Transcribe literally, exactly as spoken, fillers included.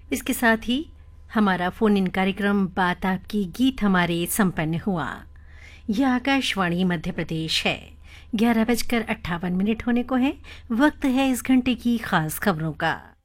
इसके साथ ही हमारा फ़ोन इन कार्यक्रम बात आपकी गीत हमारे संपन्न हुआ। यह आकाशवाणी मध्य प्रदेश है। ग्यारह बजकर अट्ठावन मिनट होने को है। वक्त है इस घंटे की खास खबरों का।